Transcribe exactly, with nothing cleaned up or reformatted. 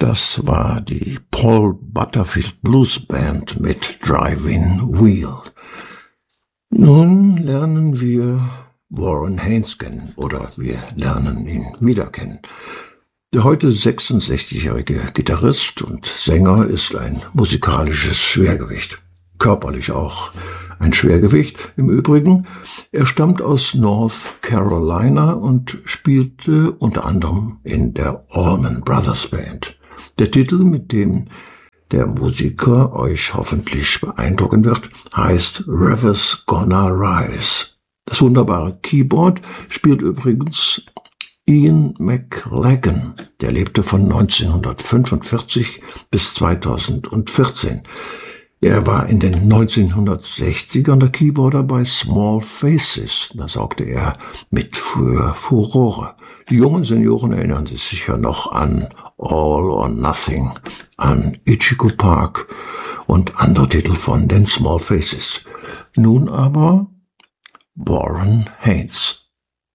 Das war die Paul Butterfield Blues Band mit Driving Wheel. Nun lernen wir Warren Haynes kennen, oder wir lernen ihn wieder kennen. Der heute sechsundsechzigjährige Gitarrist und Sänger ist ein musikalisches Schwergewicht. Körperlich auch ein Schwergewicht. Im Übrigen, er stammt aus North Carolina und spielte unter anderem in der Allman Brothers Band. Der Titel, mit dem der Musiker euch hoffentlich beeindrucken wird, heißt Rivers Gonna Rise. Das wunderbare Keyboard spielt übrigens Ian McLagan. Der lebte von neunzehnhundertfünfundvierzig bis zweitausendvierzehn. Er war in den neunzehnhundertsechzigern der Keyboarder bei Small Faces. Da sorgte er mit für Furore. Die jungen Senioren erinnern sich sicher noch an All or Nothing, an Ichigo Park und andere Titel von den Small Faces. Nun aber Warren Haynes.